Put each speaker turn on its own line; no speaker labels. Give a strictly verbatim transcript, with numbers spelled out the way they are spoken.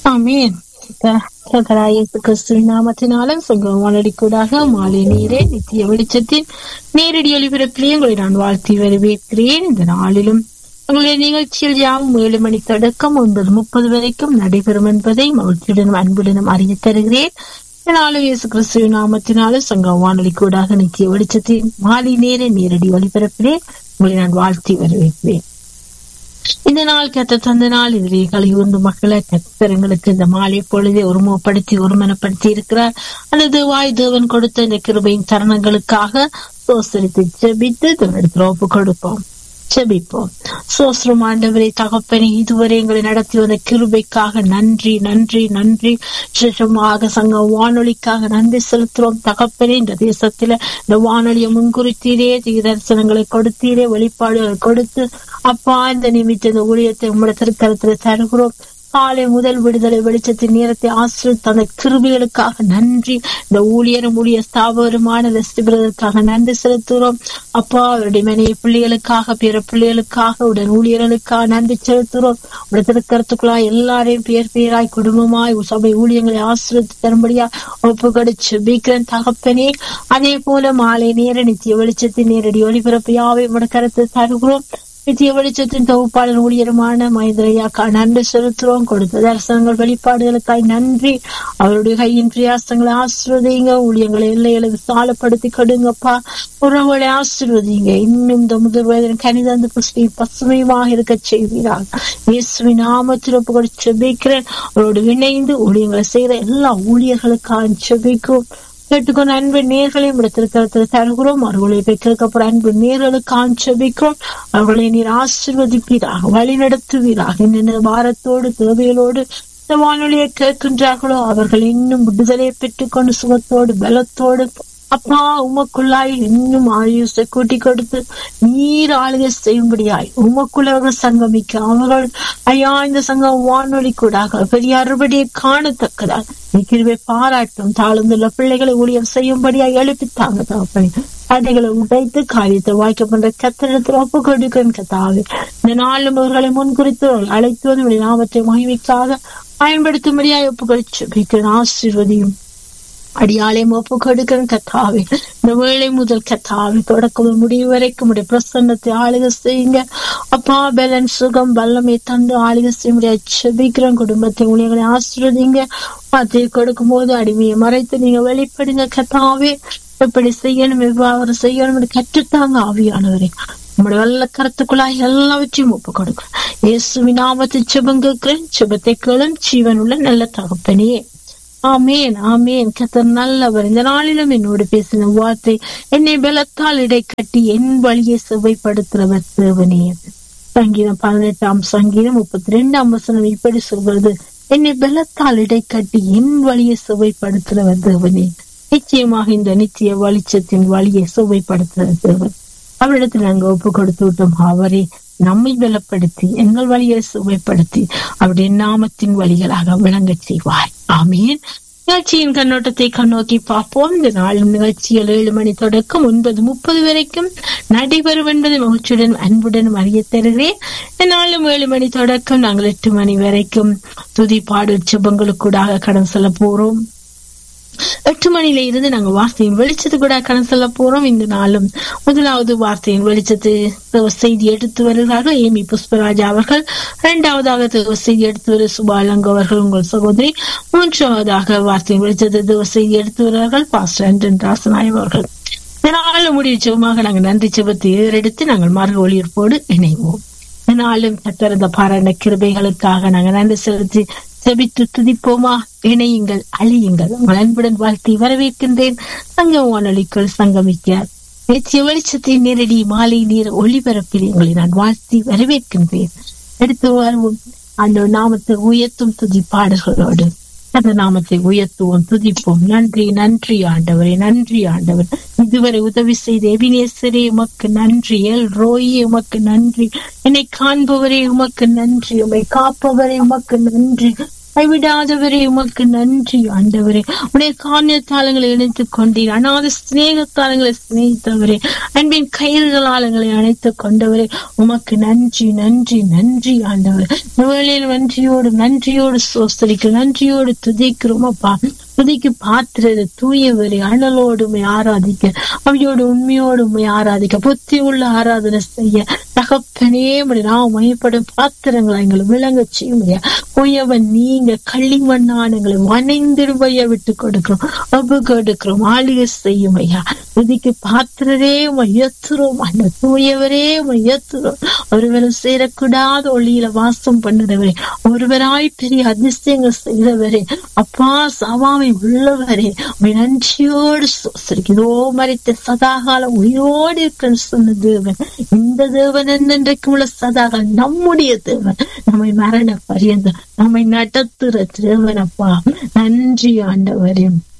ஆமென். கர்த்தராகிய இயேசு கிறிஸ்துவின் நாமத்தினாலும் சங்கம் வானொலிக்கூடாக மாலை நீரே நித்திய வெளிச்சத்தின் நேரடி ஒளிபரப்பிலே உங்களை நான் வாழ்த்தி வரவேற்கிறேன். இந்த நாளிலும் உங்களுடைய நிகழ்ச்சியில் யாவும் ஏழு மணி தொடக்கம் ஒன்பது முப்பது வரைக்கும் நடைபெறும் என்பதை மகிழ்ச்சியுடனும் அன்புடனும் அறிய தருகிறேன். இதனாலும் இயேசு கிறிஸ்துவின் நாமத்தினாலும் சங்கம் வானொலிக்கூடாக நித்திய வெளிச்சத்தின் மாலை நேர நேரடி ஒளிபரப்பிலே உங்களை நான் வாழ்த்தி வரவேற்கிறேன். இந்த நாள் கத்த தந்த நாள் இதிலே கலியுண்டு மக்களை கத்தரங்களுக்கு இந்த மாலை பொழுதை ஒருமுகப்படுத்தி ஒருமனப்படுத்தி இருக்கிறார். அல்லது வாய் தேவன் கொடுத்த இந்த கிருபையின் தருணங்களுக்காக சோசரித்து ஜெபித்து தேவனிடத்தில் ஒப்பு கொடுப்போம். ஜெபிப்போம். சோஸ்திரம் ஆண்டவரே, தகப்பனே, இதுவரை எங்களை நடத்தி வந்த கிருபைக்காக நன்றி நன்றி நன்றி. விசேஷமாக சங்க வானொலிக்காக நன்றி செலுத்துறோம் தகப்பனே. இந்த தேசத்துல இந்த வானொலியை முன்குறித்தீரே, தரிசனங்களை கொடுத்தீரே, வெளிப்பாடுகளை கொடுத்து அப்பா இந்த நிமித்த இந்த ஊழியத்தை உங்களுடைய திருக்கரத்துல தருகிறோம். காலை முதல் விடுதலை வெளிச்சத்தின் நேரத்தை ஆசிரியர் அந்த கிருபைகளுக்காக நன்றி. இந்த ஊழியரும் ஊழிய ஸ்தாபகருமான பிரதற்காக நன்றி செலுத்துகிறோம். அப்பா அவருடைய மனைவி பிள்ளைகளுக்காக பிற பிள்ளைகளுக்காக உடன் ஊழியர்களுக்காக நன்றி செலுத்துகிறோம். உடைய திருக்கரத்துக்குள்ளா எல்லாரையும் பேர் பேராய் குடும்பமாய் சபை ஊழியங்களை ஆசிரியத்து தரும்படியா ஒப்பு கடிச்சு பீக்கிறன் தகப்பனே. அதே போல மாலை நேர நித்திய வெளிச்சத்தின் நேரடி ஒளிபரப்பையாவை உடைய கருத்து தருகிறோம். நித்திய வெளிச்சத்தின் தொகுப்பாளர் ஊழியருமான மகேந்திரையாக்கா நன்றி செலுத்துறோம். கொடுத்த தரிசனங்கள் வெளிப்பாடுகளுக்காய் நன்றி. அவருடைய கையின் பிரயாசங்களை ஆசிர்வதிங்க. ஊழியங்களை எல்லைகளை விசாலப்படுத்தி கொடுங்கப்பா. உறவுகளை ஆசிர்வதிங்க. இன்னும் இந்த முதல் வயதின் கனிதந்து புஷ்டி பசுமையாக இருக்க செய்வீரால் இயேசுவின் நாமத்தில் ஒப்பு கொடுத்து செபிக்கிறேன். அவரோடு இணைந்து ஊழியங்களை செய்கிற எல்லா ஊழியர்களுக்காக செபிக்கும். கேட்டுக்கொண்டு அன்பு நேர்களையும் இடத்திற்கிறத்துல தருகிறோம். அவர்களை பெற்றிருக்கப்பட அன்பு நேர்களுக்கு ஆஞ்சபிக்கிறோம். அவர்களை நீர் ஆசீர்வதிப்பீராக, வழி நடத்துவீராக. என்னென்ன பாரத்தோடு தேவைகளோடு இந்த வானொலியை கேட்கின்றார்களோ அவர்கள் இன்னும் விடுதலை பெற்றுக்கொண்டு சுகத்தோடு பலத்தோடு அப்பா உமக்குள்ளாய் இன்னும் ஆயுசை கூட்டி கொடுத்து நீர் ஆளுகை செய்யும்படியாய் உமக்குள்ளவர்கள் சங்கமிக்க அவர்கள் ஐயா இந்த சங்கம் வானொலி கூடாக பெரிய அறுபடியை காணத்தக்கதால் கிருபை பாராட்டும். தாழ்ந்துள்ள பிள்ளைகளை ஊழியம் செய்யும்படியாய் எழுப்பித்தாங்க தகப்பனே. தடைகளை உடைத்து காரியத்தை வாய்க்க பண்ற கத்தனத்தில் ஒப்பு கொடுக்கிறேன் கத்தாவே. இந்த நாளும் அவர்களை முன்குறித்து அழைத்து வந்து நாமத்தை மகிமைக்காக பயன்படுத்தும்படியாய் ஒப்பு கொடுத்து ஆசீர்வதியும் அடியாலையும் ஒப்பு கொடுக்கிறேன் கத்தாவே. இந்த வேளை முதல் கத்தாவே தொடக்கம் முடிவு வரைக்கும் உடைய பிரசன்னத்தை ஆளுகை செய்யுங்க அப்பா. பலன் சுகம் வல்லமை தந்து ஆளுகை செய்ய முடியாது செபிக்கிறேன். குடும்பத்தை ஊழியர்களை ஆசீர்வதிங்க. வார்த்தையை கொடுக்கும் போது அடிமையை மறைத்து நீங்க வெளிப்படுங்க கத்தாவே. எப்படி செய்யணும் எவ்வாறு செய்யணும் கற்றுத்தாங்க ஆவியானவரே. நம்முடைய வெள்ள கருத்துக்குள்ளாய் எல்லாவற்றையும் ஒப்பு கொடுக்கிறேன். இயேசுவின் நாமத்தை செபம் கேட்கிறேன். செபத்தை கேளும் ஜீவன் உள்ள நல்ல தகப்பனே. ஆமேன் ஆமேன். கர்த்தர் நல்லவர். இந்த நாளிலும் என்னோடு பேசின வார்த்தை என்னை பலத்தால் இடை கட்டி என் வழியை செவ்வைப்படுத்துறவர் தேவனே. சங்கீதம் பதினெட்டாம் சங்கீதம் முப்பத்தி ரெண்டாம் வசனம் இப்படி சொல்கிறது, என்னை பலத்தால் இடை கட்டி என் வழியை செவ்வைப்படுத்துறவர் தேவனே. நிச்சயமாக இந்த நித்திய வெளிச்சத்தின் வழியை செவ்வைப்படுத்துற தேவன் அவரிடத்தில் நாங்கள் ஒப்பு கொடுத்து விட்டோம். அவரே நம்மை பலப்படுத்தி எங்கள் வழியை சுவைப்படுத்தி அவருடைய நாமத்தின் வழிகளாக விளங்க செய்வார். ஆமீன். நிகழ்ச்சியின் கண்ணோட்டத்தை கண்ணோக்கி பார்ப்போம். இந்த நாளும் நிகழ்ச்சிகள் ஏழு மணி தொடக்கம் ஒன்பது முப்பது வரைக்கும் நடைபெறும் என்பதை மகிழ்ச்சியுடன் அன்புடன் அறிய தருகிறேன். இந்த நாளும் ஏழு மணி தொடக்கம் நாங்கள் எட்டு மணி வரைக்கும் துதி பாடு சுபங்களுக்கூடாக கடந்து செல்ல போறோம். எட்டு மணியில இருந்து நாங்க வார்த்தையின் வெளிச்சத்து கூட கடந்து செல்ல போறோம். இந்த நாளும் முதலாவது வார்த்தையின் வெளிச்சத்து செய்தி எடுத்து வருகிறார்கள் ஏமி புஷ்பராஜா அவர்கள். இரண்டாவதாக செய்தி எடுத்து வரு சுபாலங்க அவர்கள் உங்கள் சகோதரி. மூன்றாவதாக வார்த்தையின் வெளிச்சத்து செய்தி எடுத்து வருகிறார்கள் பாஸ்டர் ஆண்டன் ராசநாய் அவர்கள். இதனால முடிவு செவமாக நாங்கள் நன்றி செபத்தை ஏறெடுத்து நாங்கள் மார்க ஒளியற்போடு இணைவோம். இதனாலும் கத்திருந்த பாராட்ட கிருபைகளுக்காக நாங்கள் நன்றி செலுத்தி செபித்து துதிப்போமா. இணையுங்கள், அழியுங்கள். உங்கள் அன்புடன் வாழ்த்தி வரவேற்கின்றேன். சங்க வானொலிக்குள் சங்கமிக்க நித்திய வெளிச்சத்தின் நேரடி மாலை நீர் ஒளிபரப்பில் உங்களை நான் வாழ்த்தி வரவேற்கின்றேன். எடுத்து வருவோம் அந்த நாமத்தை உயர்த்தும் துதி பாடல்களோடு அந்த நாமத்தை உயர்த்துவோம், துதிப்போம். நன்றி நன்றி ஆண்டவரே, நன்றி ஆண்டவர். இதுவரை உதவி செய்த எபினேசரே உமக்கு நன்றி. எல் ரோயே உமக்கு நன்றி. என்னை காண்பவரே உமக்கு நன்றி. உமை காப்பவரே உமக்கு நன்றி. கைவிடாதவரே உமக்கு நன்றி ஆண்டவரே. உடைய காரியத்தாளங்களை இணைத்துக் கொண்டீர். அநாத சிநேகத்தாளங்களை சிநேகித்தவரே, அன்பின் கயிறுகளாளங்களை அணைத்துக் கொண்டவரே, உமக்கு நன்றி நன்றி நன்றி ஆண்டவர். வேளையில் நன்றியோடு நன்றியோடு சோஸ்தரிக்கிறோம், நன்றியோடு துதிக்கிறோம் அப்பா. துதிக்கு பாத்திரது தூயவரை அனலோடு ஆராதிக்க, அவையோடு உண்மையோடு ஆராதிக்க, புத்தி உள்ள ஆராதனை செய்ய தகப்பனே நாம் மையப்படும் பாத்திரங்களை எங்களை விளங்க செய்ய பொய்யவன் நீங்க களிமண்ணான எங்களை வனைந்திருவைய விட்டு கொடுக்கிறோம், அபு கொடுக்கிறோம், ஆளுகை செய்யும் ஐயா. துதிக்கு பாத்திரரே மையத்துறோம், அந்த தூயவரே மையத்துறோம். ஒருவரும் சேரக்கூடாத ஒளியில வாசம் பண்ணுறவரே, ஒருவராய் பெரிய அதிசயங்கள் செய்கிறவரே, அப்பா சவாமை உள்ளவரே, நன்றியோடு இதோ மறித்த சதாகாலம் உயிரோடு இருக்குன்னு சொன்ன தேவன், இந்த தேவன் என்றைக்கு உள்ள சதாகாலம் நம்முடைய தேவன், நம்மை மரண பரியந்தம் நம்மை நடத்துற தேவன் அப்பா. நன்றி ஆண்டவரே.